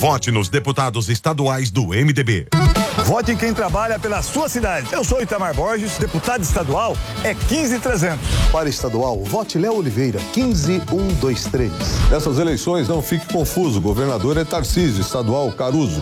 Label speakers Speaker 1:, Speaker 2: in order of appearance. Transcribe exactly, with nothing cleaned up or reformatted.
Speaker 1: Vote nos deputados estaduais do M D B.
Speaker 2: Vote em quem trabalha pela sua cidade. Eu sou Itamar Borges, deputado estadual é quinze trezentos.
Speaker 3: Para estadual, vote Léo Oliveira, quinze um dois três.
Speaker 4: Nessas eleições, não fique confuso. Governador é Tarcísio, estadual Caruso.